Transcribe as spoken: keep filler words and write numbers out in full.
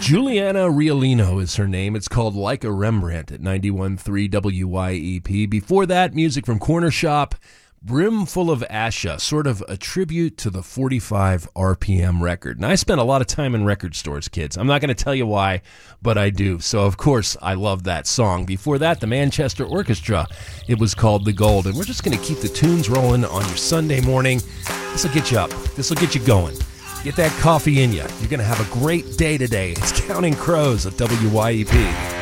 Juliana Riolino is her name. It's called Like a Rembrandt at ninety-one point three W Y E P. Before that, music from Corner Shop, Brimful of Asha, sort of a tribute to the forty-five R P M record. And I spent a lot of time in record stores, kids. I'm not going to tell you why, but I do. So, of course, I love that song. Before that, the Manchester Orchestra. It was called The Gold. And we're just going to keep the tunes rolling on your Sunday morning. This will get you up. This will get you going. Get that coffee in you. You're going to have a great day today. It's Counting Crows at W Y E P.